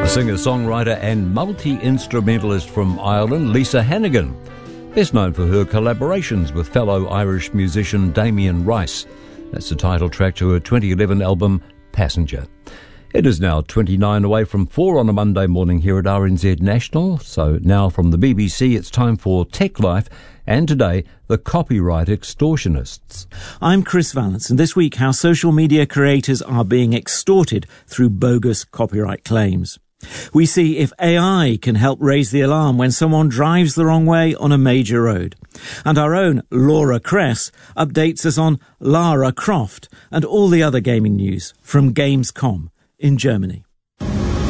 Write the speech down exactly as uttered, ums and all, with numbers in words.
Singer-songwriter and multi-instrumentalist from Ireland, Lisa Hannigan, best known for her collaborations with fellow Irish musician Damien Rice. That's the title track to her twenty eleven album, Passenger. It is now twenty-nine away from four on a Monday morning here at R N Z National. So now from the B B C, it's time for Tech Life, and today, the copyright extortionists. I'm Chris Vallance, and this week, how social media creators are being extorted through bogus copyright claims. We see if A I can help raise the alarm when someone drives the wrong way on a major road. And our own Laura Kress updates us on Lara Croft and all the other gaming news from Gamescom in Germany.